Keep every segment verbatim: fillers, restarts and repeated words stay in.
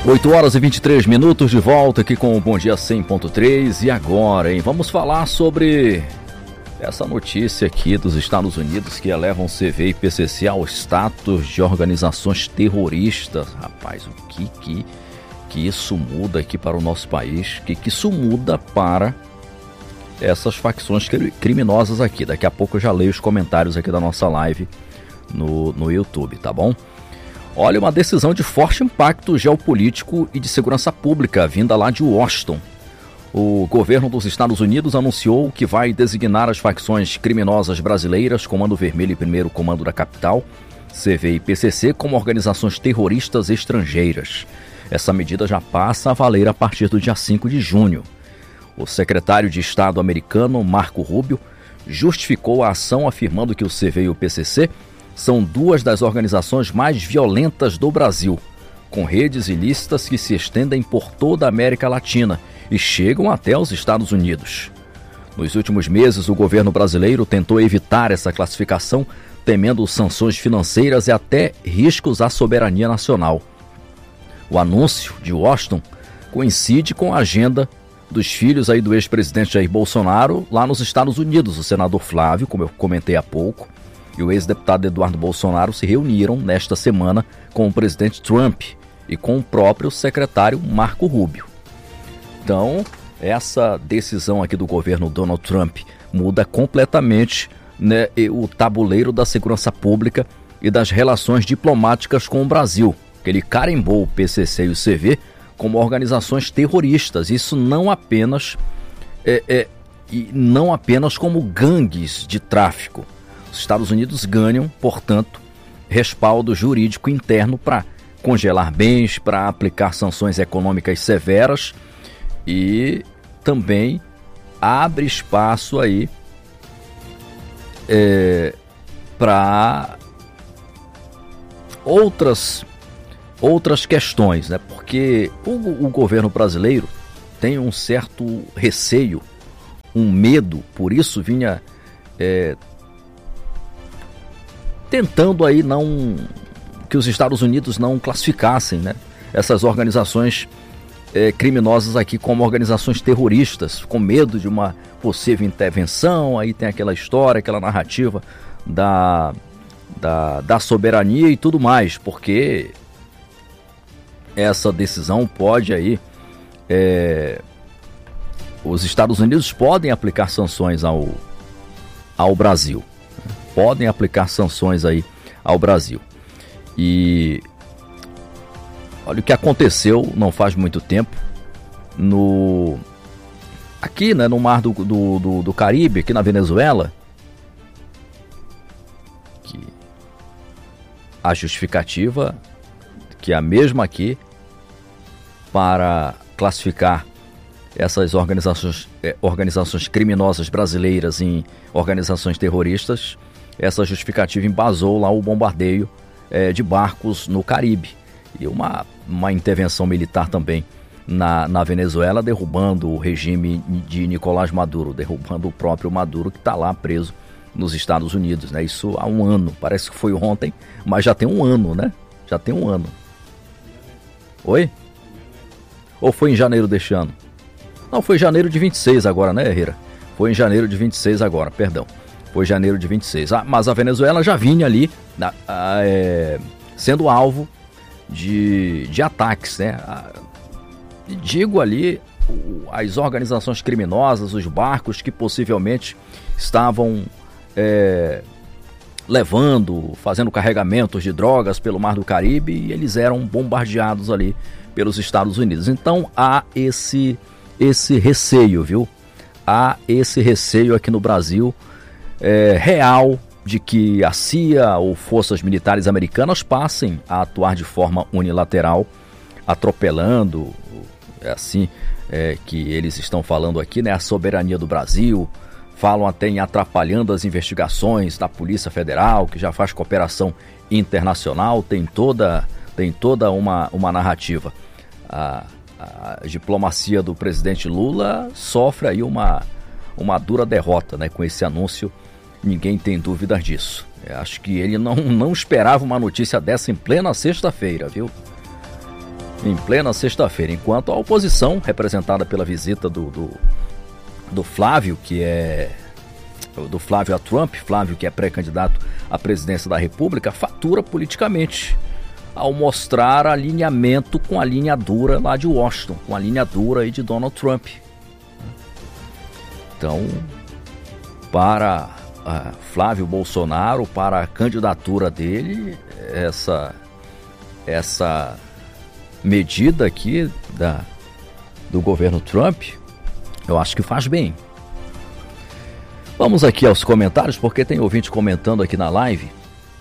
oito horas e vinte e três minutos de volta aqui com o Bom Dia cem ponto três. E agora, hein? Vamos falar sobre essa notícia aqui dos Estados Unidos que elevam C V e P C C ao status de organizações terroristas. Rapaz, o que que, que isso muda aqui para o nosso país? O que que isso muda para essas facções criminosas aqui? Daqui a pouco eu já leio os comentários aqui da nossa live no, no YouTube, tá bom? Olha, uma decisão de forte impacto geopolítico e de segurança pública vinda lá de Washington. O governo dos Estados Unidos anunciou que vai designar as facções criminosas brasileiras, Comando Vermelho e Primeiro Comando da Capital, C V e P C C, como organizações terroristas estrangeiras. Essa medida já passa a valer a partir do dia cinco de junho. O secretário de Estado americano, Marco Rubio, justificou a ação afirmando que o C V e o P C C são duas das organizações mais violentas do Brasil, com redes ilícitas que se estendem por toda a América Latina e chegam até os Estados Unidos. Nos últimos meses, o governo brasileiro tentou evitar essa classificação, temendo sanções financeiras e até riscos à soberania nacional. O anúncio de Washington coincide com a agenda dos filhos aí do ex-presidente Jair Bolsonaro lá nos Estados Unidos. O senador Flávio, como eu comentei há pouco, e o ex-deputado Eduardo Bolsonaro se reuniram nesta semana com o presidente Trump e com o próprio secretário Marco Rubio. Então, essa decisão aqui do governo Donald Trump muda completamente, né, o tabuleiro da segurança pública e das relações diplomáticas com o Brasil, que ele carimbou o P C C e o C V como organizações terroristas. Isso não apenas, é, é, e não apenas como gangues de tráfico. Os Estados Unidos ganham, portanto, respaldo jurídico interno para congelar bens, para aplicar sanções econômicas severas e também abre espaço aí é, para outras, outras questões, né? Porque o, o governo brasileiro tem um certo receio, um medo, por isso vinha é, tentando aí não que os Estados Unidos não classificassem, né, essas organizações é, criminosas aqui como organizações terroristas, com medo de uma possível intervenção. Aí tem aquela história, aquela narrativa da, da, da soberania e tudo mais, porque essa decisão pode aí é, os Estados Unidos podem aplicar sanções ao, ao Brasil. Podem aplicar sanções aí ao Brasil. E olha o que aconteceu não faz muito tempo no aqui, né, no mar do, do, do, do Caribe, aqui na Venezuela, que a justificativa que é a mesma aqui para classificar essas organizações, eh, organizações criminosas brasileiras em organizações terroristas. Essa justificativa embasou lá o bombardeio é, de barcos no Caribe e uma, uma intervenção militar também na, na Venezuela, derrubando o regime de Nicolás Maduro, derrubando o próprio Maduro, que está lá preso nos Estados Unidos, né? Isso há um ano, parece que foi ontem, mas já tem um ano, né? Já tem um ano. Oi? Ou foi em janeiro deste ano? Não, foi em janeiro de vinte e seis agora, né, Herrera? Foi em janeiro de vinte e seis agora, perdão. Foi janeiro de vinte e seis. Ah, mas a Venezuela já vinha ali na, a, é, sendo alvo de, de ataques, né? A, digo ali o, as organizações criminosas, os barcos que possivelmente estavam é, levando, fazendo carregamentos de drogas pelo Mar do Caribe, e eles eram bombardeados ali pelos Estados Unidos. Então há esse, esse receio, viu? Há esse receio aqui no Brasil É, real de que a C I A ou forças militares americanas passem a atuar de forma unilateral, atropelando, é assim é, que eles estão falando aqui, né, a soberania do Brasil. Falam até em atrapalhando as investigações da Polícia Federal, que já faz cooperação internacional. Tem toda, tem toda uma, uma narrativa. A, a diplomacia do presidente Lula sofre aí uma, uma dura derrota, né, com esse anúncio. Ninguém tem dúvidas disso. Eu acho que ele não, não esperava uma notícia dessa em plena sexta-feira, viu? em plena sexta-feira, enquanto a oposição, representada pela visita do, do, do Flávio, que é do Flávio a Trump, Flávio que é pré-candidato à presidência da República, fatura politicamente ao mostrar alinhamento com a linha dura lá de Washington, com a linha dura aí de Donald Trump. Então, para uh, Flávio Bolsonaro, para a candidatura dele, essa, essa medida aqui da, do governo Trump, eu acho que faz bem. Vamos aqui aos comentários, porque tem ouvinte comentando aqui na live.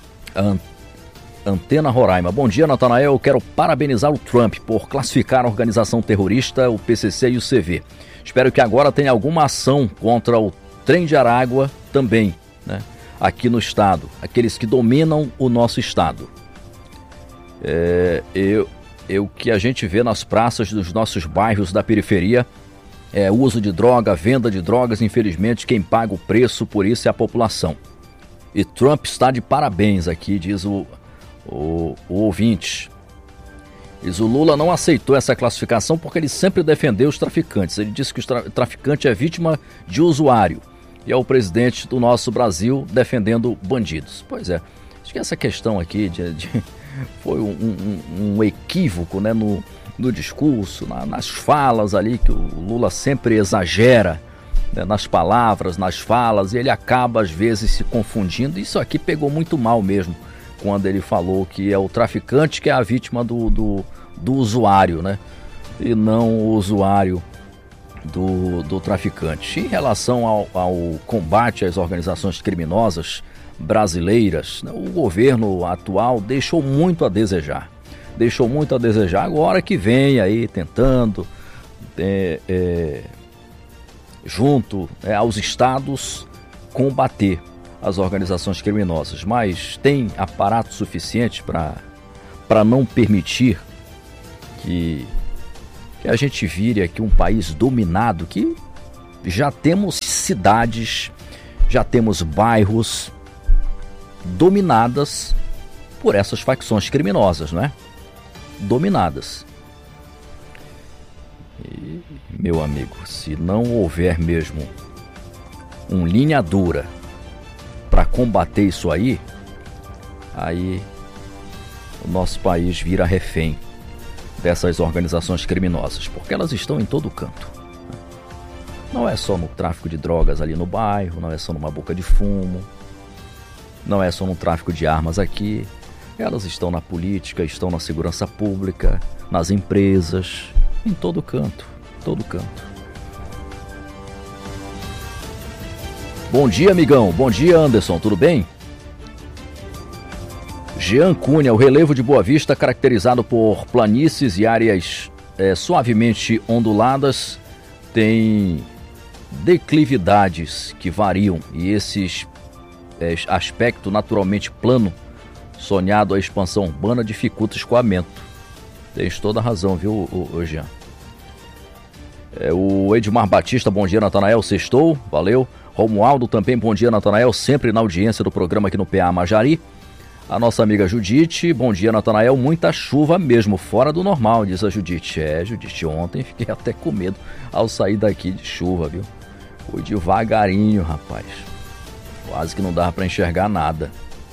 Antena Roraima. Bom dia, Natanael. Eu quero parabenizar o Trump por classificar a organização terrorista, o P C C e o C V. Espero que agora tenha alguma ação contra o Trem de Aragua também, né? Aqui no estado. Aqueles que dominam o nosso estado. É, eu, eu, o que a gente vê nas praças dos nossos bairros da periferia é uso de droga, venda de drogas. Infelizmente, quem paga o preço por isso é a população. E Trump está de parabéns aqui, diz o, o, o ouvinte. Diz, o Lula não aceitou essa classificação porque ele sempre defendeu os traficantes. Ele disse que o tra- traficante é vítima de usuário. E é o presidente do nosso Brasil defendendo bandidos. Pois é, acho que essa questão aqui de, de, foi um, um, um equívoco, né, no, no discurso, na, nas falas ali, que o Lula sempre exagera, né, nas palavras, nas falas, e ele acaba às vezes se confundindo. Isso aqui pegou muito mal mesmo, quando ele falou que é o traficante que é a vítima do, do, do usuário, né? E não o usuário do, do traficante. Em relação ao, ao combate às organizações criminosas brasileiras, né, o governo atual deixou muito a desejar. Deixou muito a desejar. Agora que vem aí tentando, é, é, junto é, aos estados, combater as organizações criminosas, mas tem aparato suficiente para para não permitir que, que a gente vire aqui um país dominado, que já temos cidades, já temos bairros dominadas por essas facções criminosas, não é? Dominadas. E, meu amigo, se não houver mesmo um linha dura para combater isso aí, aí o nosso país vira refém dessas organizações criminosas, porque elas estão em todo canto. Não é só no tráfico de drogas ali no bairro, não é só numa boca de fumo, não é só no tráfico de armas aqui. Elas estão na política, estão na segurança pública, nas empresas, em todo canto, todo canto. Bom dia, amigão. Bom dia, Anderson. Tudo bem? Jean Cunha, o relevo de Boa Vista, caracterizado por planícies e áreas é, suavemente onduladas, tem declividades que variam, e esse é, aspecto naturalmente plano, sonhado a expansão urbana, dificulta o escoamento. Tens toda a razão, viu, o, o Jean? É, o Edmar Batista, bom dia, Natanael. Sextou, valeu. Romualdo também, bom dia, Natanael, sempre na audiência do programa aqui no P A Majari. A nossa amiga Judite, bom dia, Natanael, muita chuva mesmo, fora do normal, diz a Judite. É, Judite, ontem fiquei até com medo ao sair daqui de chuva, viu? Foi devagarinho, rapaz. Quase que não dava para enxergar nada.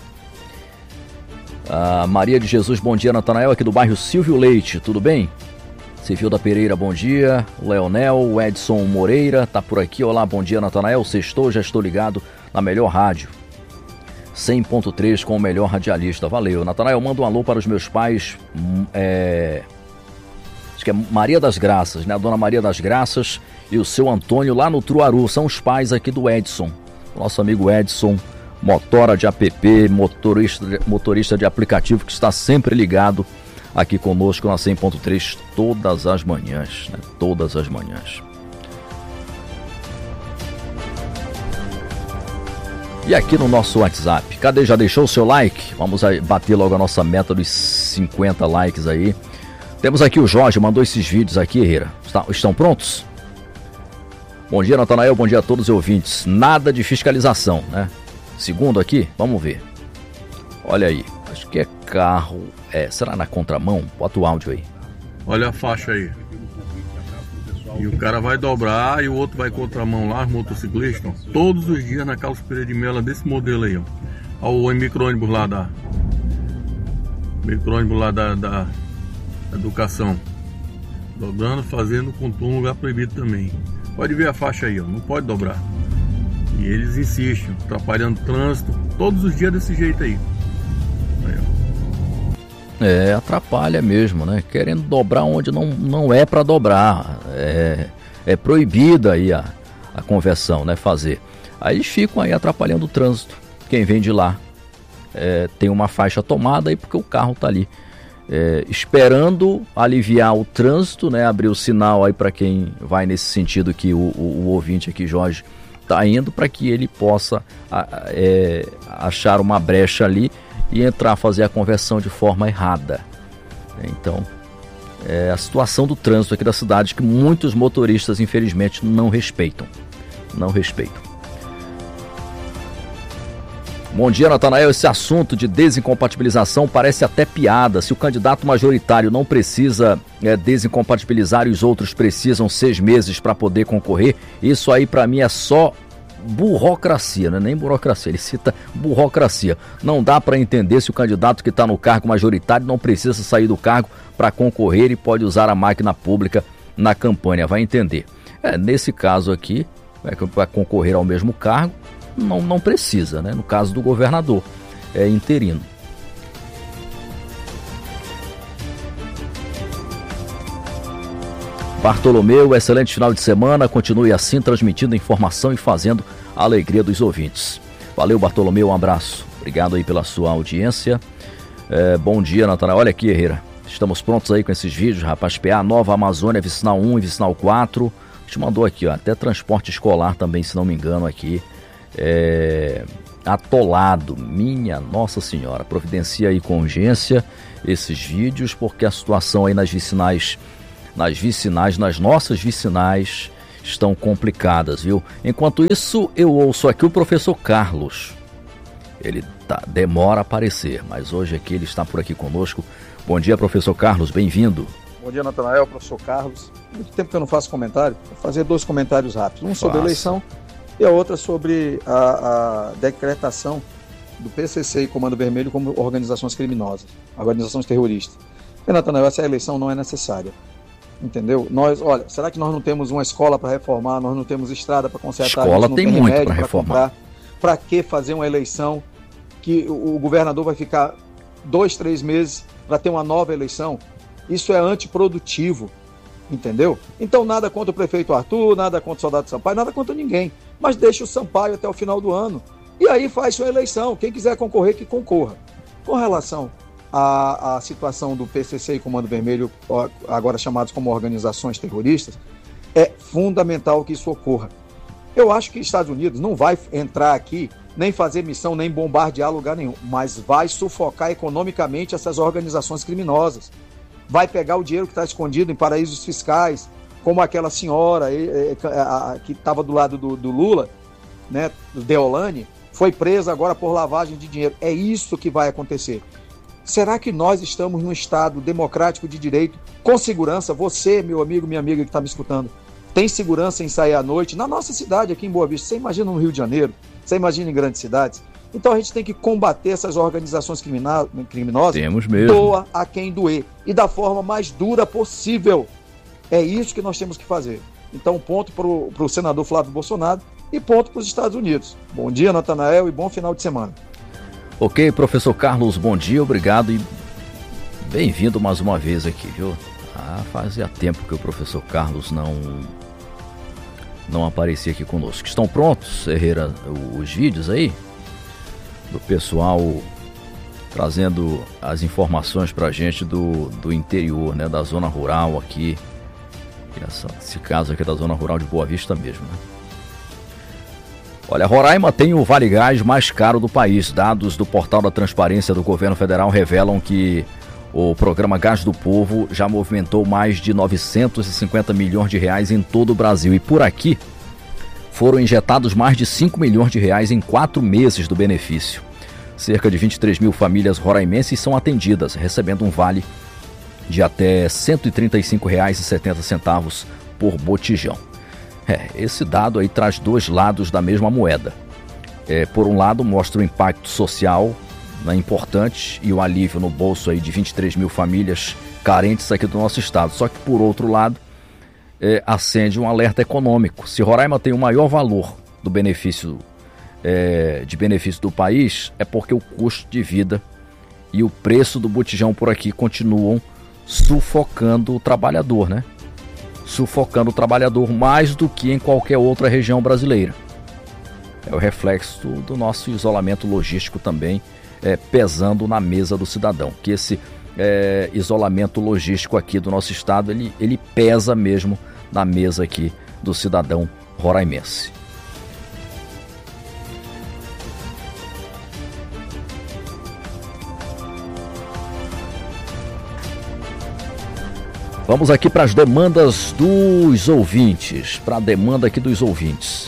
A Maria de Jesus, bom dia, Natanael, aqui do bairro Silvio Leite, tudo bem? Civilda Pereira, bom dia. Leonel, o Edson Moreira, tá por aqui. Olá, bom dia, Natanael. Sextou, já estou ligado na melhor rádio. cem ponto três com o melhor radialista. Valeu. Natanael, manda um alô para os meus pais. É... Acho que é Maria das Graças, né? A dona Maria das Graças e o seu Antônio lá no Truaru. São os pais aqui do Edson. Nosso amigo Edson, motora de app, motorista, motorista de aplicativo, que está sempre ligado aqui conosco na cem ponto três todas as manhãs, né? Todas as manhãs. E aqui no nosso WhatsApp, cadê? Já deixou o seu like? Vamos aí bater logo a nossa meta dos cinquenta likes aí. Temos aqui o Jorge, mandou esses vídeos aqui, Herrera. Está, estão prontos? Bom dia, Natanael, bom dia a todos os ouvintes. Nada de fiscalização, né? Segundo aqui, vamos ver. Olha aí, acho que é carro... É, será na contramão? Bota o áudio aí. Olha a faixa aí. E o cara vai dobrar e o outro vai contramão lá, os motociclistas, ó, todos os dias na Carlos Pereira de Melo, desse modelo aí, ó. Olha o micro-ônibus lá da... Micro-ônibus lá da, da educação. Dobrando, fazendo contorno no lugar proibido também. Pode ver a faixa aí, ó, não pode dobrar. E eles insistem, atrapalhando o trânsito, todos os dias desse jeito aí. Aí, ó. É, atrapalha mesmo, né? Querendo dobrar onde não, não é para dobrar. É, é proibida aí a, a conversão, né? Fazer. Aí eles ficam aí atrapalhando o trânsito. Quem vem de lá é, tem uma faixa tomada aí porque o carro tá ali é, esperando aliviar o trânsito, né? Abrir o sinal aí para quem vai nesse sentido que o, o, o ouvinte aqui, Jorge, tá indo, para que ele possa a, é, achar uma brecha ali e entrar, fazer a conversão de forma errada. Então, é a situação do trânsito aqui da cidade que muitos motoristas, infelizmente, não respeitam. Não respeitam. Bom dia, Natanael. Esse assunto de desincompatibilização parece até piada. Se o candidato majoritário não precisa é, desincompatibilizar e os outros precisam seis meses para poder concorrer, isso aí para mim é só burocracia, não é nem burocracia, ele cita burocracia. Não dá para entender se o candidato que está no cargo majoritário não precisa sair do cargo para concorrer e pode usar a máquina pública na campanha, vai entender. É, nesse caso aqui, para concorrer ao mesmo cargo, não, não precisa, né? No caso do governador, é interino. Bartolomeu, excelente final de semana, continue assim transmitindo informação e fazendo a alegria dos ouvintes. Valeu, Bartolomeu, um abraço. Obrigado aí pela sua audiência. É, bom dia, Natanael. Olha aqui, Herrera. Estamos prontos aí com esses vídeos, rapaz. P A Nova Amazônia, Vicinal um e Vicinal quatro. A gente mandou aqui, ó, até transporte escolar também, se não me engano, aqui. É, atolado, minha Nossa Senhora. Providencia aí com urgência esses vídeos, porque a situação aí nas vicinais... nas vicinais, nas nossas vicinais, estão complicadas, viu? Enquanto isso, eu ouço aqui o professor Carlos. Ele tá, demora a aparecer, mas hoje aqui ele está por aqui conosco. Bom dia, professor Carlos, bem-vindo. Bom dia, Natanael, professor Carlos. Muito tempo que eu não faço comentário, vou fazer dois comentários rápidos. Um sobre a eleição e a outra sobre a, a decretação do P C C e Comando Vermelho como organizações criminosas, organizações terroristas. E, Natanael, essa eleição não é necessária. Entendeu? Nós, olha, será que nós não temos uma escola para reformar, nós não temos estrada para consertar? Escola tem, tem muito para reformar. Para que fazer uma eleição que o, o governador vai ficar dois, três meses para ter uma nova eleição? Isso é antiprodutivo, entendeu? Então nada contra o prefeito Arthur, nada contra o soldado Sampaio, nada contra ninguém, mas deixa o Sampaio até o final do ano e aí faz sua eleição. Quem quiser concorrer, que concorra. Com relação A, a situação do P C C e Comando Vermelho, agora chamados como organizações terroristas, é fundamental que isso ocorra. Eu acho que os Estados Unidos não vai entrar aqui, nem fazer missão, nem bombardear lugar nenhum, mas vai sufocar economicamente essas organizações criminosas. Vai pegar o dinheiro que está escondido em paraísos fiscais, como aquela senhora que estava do lado do, do Lula, né, do Deolane, foi presa agora por lavagem de dinheiro. É isso que vai acontecer. Será que nós estamos num Estado democrático de direito, com segurança? Você, meu amigo, minha amiga que está me escutando, tem segurança em sair à noite? Na nossa cidade, aqui em Boa Vista, você imagina no Rio de Janeiro? Você imagina em grandes cidades? Então a gente tem que combater essas organizações crimina- criminosas. Temos mesmo. Doa a quem doer. E da forma mais dura possível. É isso que nós temos que fazer. Então, ponto para o senador Flávio Bolsonaro e ponto para os Estados Unidos. Bom dia, Natanael, e bom final de semana. Ok, professor Carlos, bom dia, obrigado e bem-vindo mais uma vez aqui, viu? Ah, fazia tempo que o professor Carlos não não aparecia aqui conosco. Estão prontos, Herrera, os vídeos aí? Do pessoal trazendo as informações pra gente do, do interior, né? Da zona rural aqui. Essa, esse caso aqui é da zona rural de Boa Vista mesmo, né? Olha, Roraima tem o Vale Gás mais caro do país. Dados do Portal da Transparência do Governo Federal revelam que o programa Gás do Povo já movimentou mais de novecentos e cinquenta milhões de reais em todo o Brasil. E por aqui foram injetados mais de cinco milhões de reais em quatro meses do benefício. Cerca de vinte e três mil famílias roraimenses são atendidas, recebendo um vale de até cento e trinta e cinco reais e setenta centavos por botijão. É, esse dado aí traz dois lados da mesma moeda. É, por um lado, mostra o impacto social, né, importante, e o alívio no bolso aí de vinte e três mil famílias carentes aqui do nosso estado. Só que, por outro lado, é, acende um alerta econômico. Se Roraima tem o maior valor do benefício, é, de benefício do país, é porque o custo de vida e o preço do botijão por aqui continuam sufocando o trabalhador, né? Sufocando o trabalhador mais do que em qualquer outra região brasileira. É o reflexo do nosso isolamento logístico também, é, pesando na mesa do cidadão. Que esse é, isolamento logístico aqui do nosso estado, ele, ele pesa mesmo na mesa aqui do cidadão roraimense. Vamos aqui para as demandas dos ouvintes, para a demanda aqui dos ouvintes.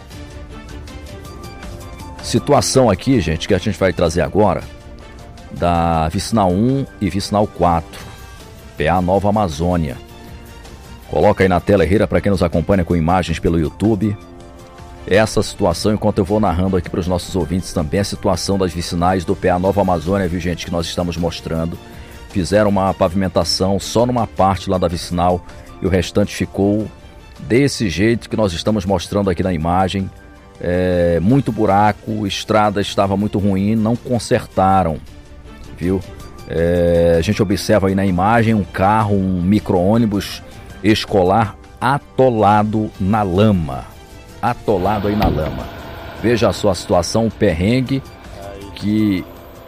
Situação aqui, gente, que a gente vai trazer agora, da Vicinal um e Vicinal quatro, P A Nova Amazônia. Coloca aí na tela, Herrera, para quem nos acompanha com imagens pelo YouTube. Essa situação, enquanto eu vou narrando aqui para os nossos ouvintes também, a situação das vicinais do P A Nova Amazônia, viu, gente, que nós estamos mostrando. Fizeram uma pavimentação só numa parte lá da vicinal e o restante ficou desse jeito que nós estamos mostrando aqui na imagem. É, muito buraco, estrada estava muito ruim, não consertaram, viu? É, a gente observa aí na imagem um carro, um micro-ônibus escolar atolado na lama, atolado aí na lama. Veja só a situação, o perrengue que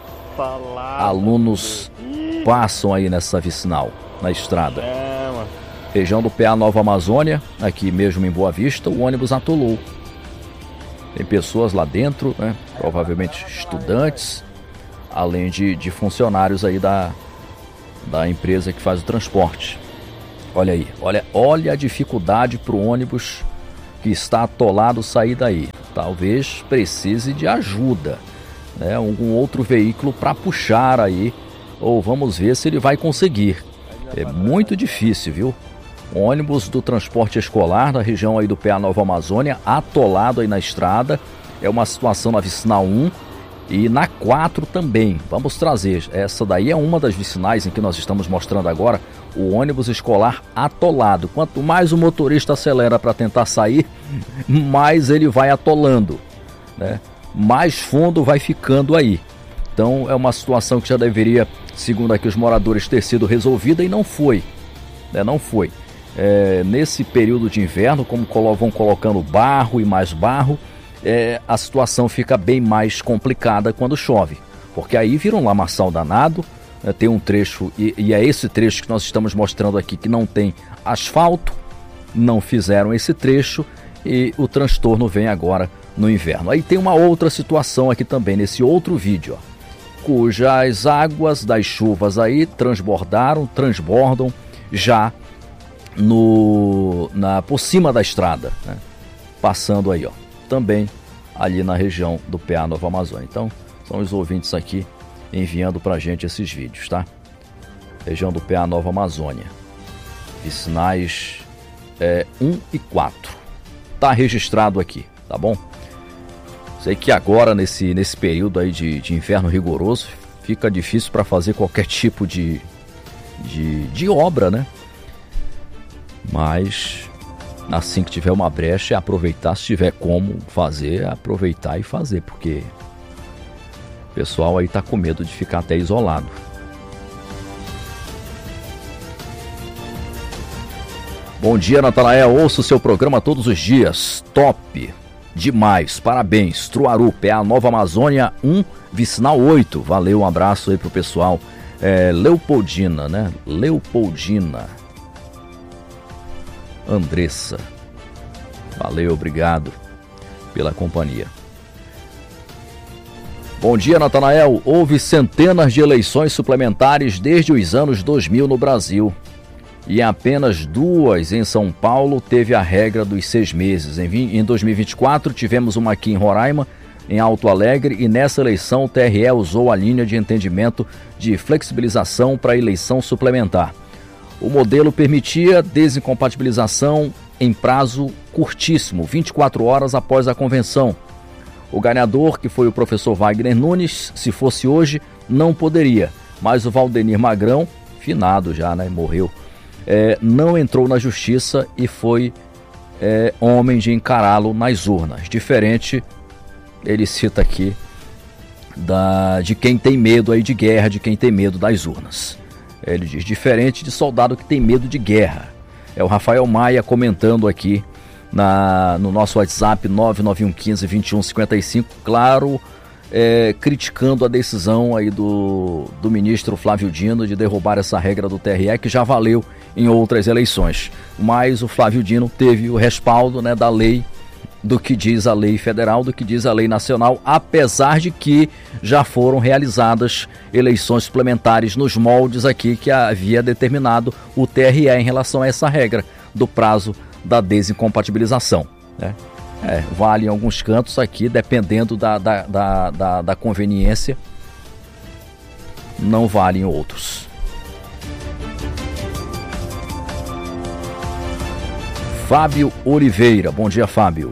alunos passam aí nessa vicinal, na estrada. Região do P A Nova Amazônia, aqui mesmo em Boa Vista, o ônibus atolou. Tem pessoas lá dentro, né? Provavelmente estudantes, além de, de funcionários aí da, da empresa que faz o transporte. Olha aí, olha, olha a dificuldade para o ônibus que está atolado sair daí. Talvez precise de ajuda, né? Algum outro veículo para puxar aí, ou vamos ver se ele vai conseguir. É muito difícil, viu? O ônibus do transporte escolar na região aí do P A Nova Amazônia, atolado aí na estrada. É uma situação na Vicinal um e na quatro também. Vamos trazer, essa daí é uma das vicinais em que nós estamos mostrando agora, o ônibus escolar atolado. Quanto mais o motorista acelera para tentar sair, mais ele vai atolando, né? Mais fundo vai ficando aí. Então é uma situação que já deveria, segundo aqui os moradores, ter sido resolvida e não foi, né? Não foi. É, nesse período de inverno, como vão colocando barro e mais barro, é, a situação fica bem mais complicada quando chove, porque aí vira um lamaçal danado, né? Tem um trecho, e, e é esse trecho que nós estamos mostrando aqui, que não tem asfalto, não fizeram esse trecho e o transtorno vem agora no inverno. Aí tem uma outra situação aqui também, nesse outro vídeo, ó, cujas águas das chuvas aí transbordaram, transbordam já no, na, por cima da estrada, né? Passando aí, ó, também ali na região do P A Nova Amazônia. Então, são os ouvintes aqui enviando pra gente esses vídeos, tá? Região do P A Nova Amazônia, vicinais é, um e quatro. Tá registrado aqui, tá bom? Sei que agora, nesse, nesse período aí de, de inverno rigoroso, fica difícil para fazer qualquer tipo de, de, de obra, né? Mas assim que tiver uma brecha, é aproveitar, se tiver como fazer, aproveitar e fazer, porque o pessoal aí tá com medo de ficar até isolado. Bom dia, Natanael, ouço o seu programa todos os dias, top demais, parabéns. Truaru, P A Nova Amazônia um, Vicinal oito, valeu, um abraço aí pro pessoal. é, Leopoldina, né? Leopoldina Andressa, valeu, obrigado pela companhia. Bom dia, Natanael. Houve centenas de eleições suplementares desde os anos dois mil no Brasil. E em apenas duas em São Paulo teve a regra dos seis meses. Em dois mil e vinte e quatro tivemos uma aqui em Roraima, em Alto Alegre, e nessa eleição o T R E usou a linha de entendimento de flexibilização para a eleição suplementar. O modelo permitia desincompatibilização em prazo curtíssimo, vinte e quatro horas após a convenção. O ganhador, que foi o professor Wagner Nunes, se fosse hoje, não poderia, mas o Valdenir Magrão, finado já, né, morreu, é, não entrou na justiça e foi é, homem de encará-lo nas urnas. Diferente, ele cita aqui, da, de quem tem medo aí de guerra, de quem tem medo das urnas. Ele diz, diferente de soldado que tem medo de guerra. É o Rafael Maia comentando aqui na, no nosso WhatsApp nove nove um um cinco, dois um cinco cinco, claro, é, criticando a decisão aí do, do ministro Flávio Dino de derrubar essa regra do T R E, que já valeu em outras eleições. Mas o Flávio Dino teve o respaldo, né, da lei, do que diz a lei federal, do que diz a lei nacional, apesar de que já foram realizadas eleições suplementares nos moldes aqui que havia determinado o T R E em relação a essa regra do prazo da desincompatibilização, né? É, vale em alguns cantos aqui, dependendo da, da, da, da, da conveniência, não vale em outros. Fábio Oliveira, bom dia, Fábio.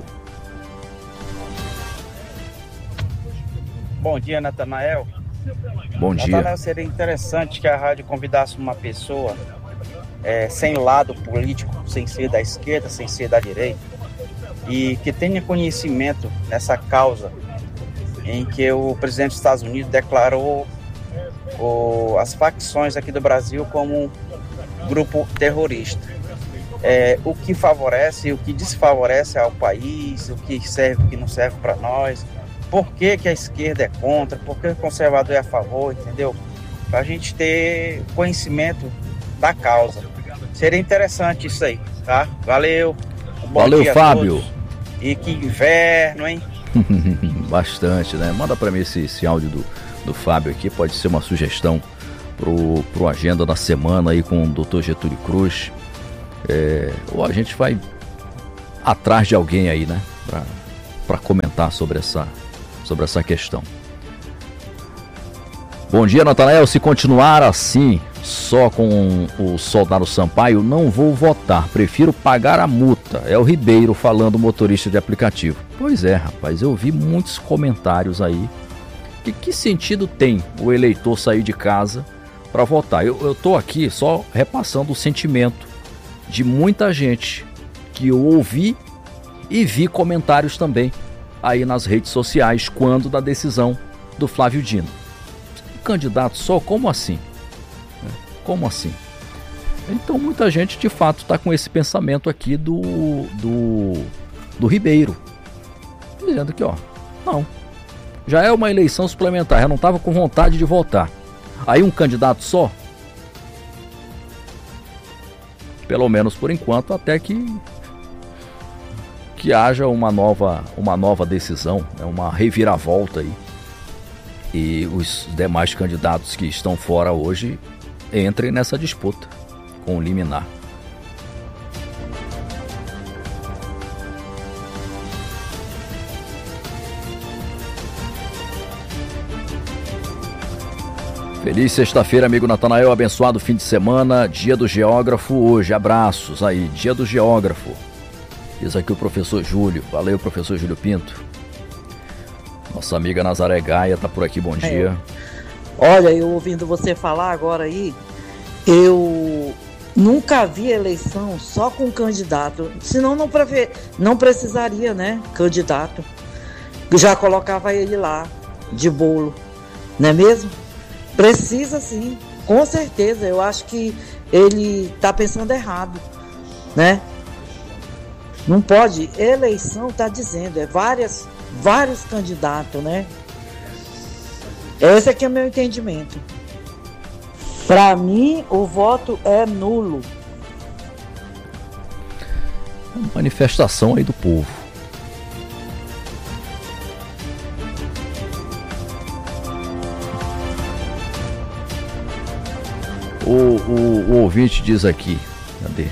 Bom dia, Natanael. Bom dia. Natanael, seria interessante que a rádio convidasse uma pessoa é, sem lado político, sem ser da esquerda, sem ser da direita, e que tenha conhecimento nessa causa em que o presidente dos Estados Unidos declarou o, as facções aqui do Brasil como um grupo terrorista. É, o que favorece e o que desfavorece ao país, o que serve e o que não serve para nós. Por que, que a esquerda é contra, por que o conservador é a favor, entendeu? Para a gente ter conhecimento da causa. Seria interessante isso aí, tá? Valeu. Um bom Valeu, dia Fábio. E que inverno, hein? Bastante, né? Manda para mim esse, esse áudio do, do Fábio aqui, pode ser uma sugestão pro, pro agenda da semana aí com o doutor Getúlio Cruz. É, ou a gente vai atrás de alguém aí, né? Para comentar sobre essa... sobre essa questão. Bom dia, Natanael. Se continuar assim, só com o soldado Sampaio, não vou votar. Prefiro pagar a multa. É o Ribeiro falando, motorista de aplicativo. Pois é, rapaz. Eu vi muitos comentários aí. Que, que sentido tem o eleitor sair de casa para votar? Eu, eu tô aqui só repassando o sentimento de muita gente que eu ouvi e vi comentários também aí nas redes sociais quando da decisão do Flávio Dino. Um candidato só, como assim? Como assim? Então muita gente de fato está com esse pensamento aqui do, do, do Ribeiro, dizendo que ó, não, já é uma eleição suplementar, já não estava com vontade de votar. Aí um candidato só? Pelo menos por enquanto, até que que haja uma nova, uma nova decisão, né, uma reviravolta aí, e os demais candidatos que estão fora hoje entrem nessa disputa com o liminar. Feliz sexta-feira, amigo Natanael, abençoado fim de semana, dia do geógrafo hoje, abraços aí, dia do geógrafo. Diz aqui o professor Júlio. Valeu, professor Júlio Pinto. Nossa amiga Nazaré Gaia tá por aqui, bom dia. É. Olha, eu ouvindo você falar agora aí, eu nunca vi eleição só com candidato, senão não, preve... não precisaria, né, candidato. Já colocava ele lá, de bolo, não é mesmo? Precisa sim, com certeza. Eu acho que ele tá pensando errado, né? Não pode, eleição está dizendo, é várias, vários candidatos, né? Esse aqui é o meu entendimento. Para mim, o voto é nulo. Manifestação aí do povo. O, o, o ouvinte diz aqui, cadê?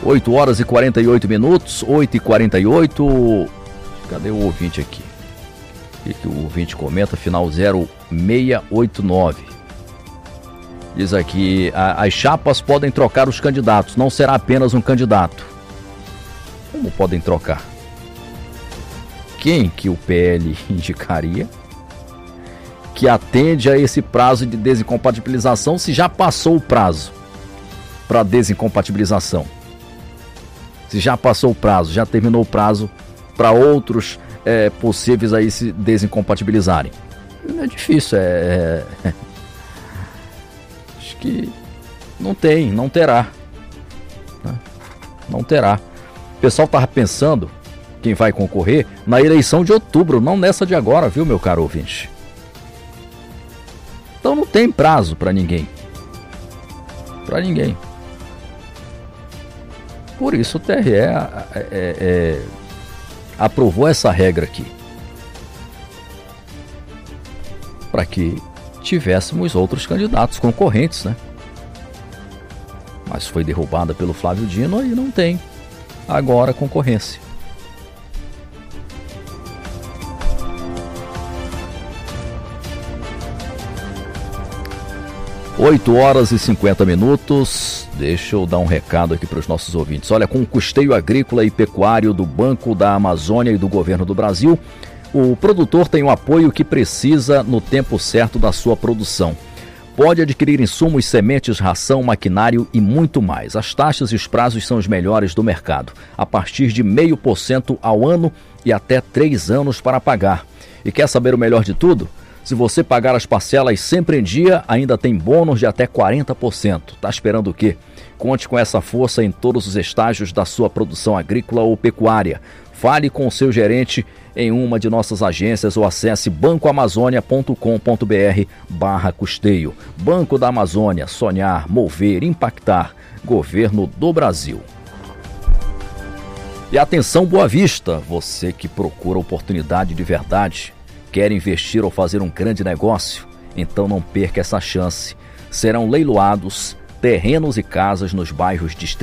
oito horas e quarenta e oito minutos, oito e quarenta e oito. Cadê o ouvinte aqui? O que, que o ouvinte comenta? Final zero seis oito nove. Diz aqui, a, as chapas podem trocar os candidatos, não será apenas um candidato. Como podem trocar? Quem que o P L indicaria que atende a esse prazo de desincompatibilização, se já passou o prazo para desincompatibilização? Se já passou o prazo, já terminou o prazo para outros é, possíveis aí se desincompatibilizarem. Não é difícil, é... é... Acho que não tem, não terá. Né? Não terá. O pessoal estava pensando, quem vai concorrer, na eleição de outubro, não nessa de agora, viu, meu caro ouvinte? Então não tem prazo para ninguém. Para ninguém. Por isso o T R E é, é, é, aprovou essa regra aqui. Para que tivéssemos outros candidatos concorrentes, né? Mas foi derrubada pelo Flávio Dino e não tem agora concorrência. oito horas e cinquenta minutos. Deixa eu dar um recado aqui para os nossos ouvintes. Olha, com o custeio agrícola e pecuário do Banco da Amazônia e do Governo do Brasil, o produtor tem o apoio que precisa no tempo certo da sua produção. Pode adquirir insumos, sementes, ração, maquinário e muito mais. As taxas e os prazos são os melhores do mercado, a partir de zero vírgula cinco por cento ao ano e até três anos para pagar. E quer saber o melhor de tudo? Se você pagar as parcelas sempre em dia, ainda tem bônus de até quarenta por cento. Tá esperando o quê? Conte com essa força em todos os estágios da sua produção agrícola ou pecuária. Fale com o seu gerente em uma de nossas agências ou acesse bancoamazônia.com.br barra custeio. Banco da Amazônia, sonhar, mover, impactar. Governo do Brasil. E atenção, Boa Vista, você que procura oportunidade de verdade, quer investir ou fazer um grande negócio? Então não perca essa chance. Serão leiloados terrenos e casas nos bairros Distrito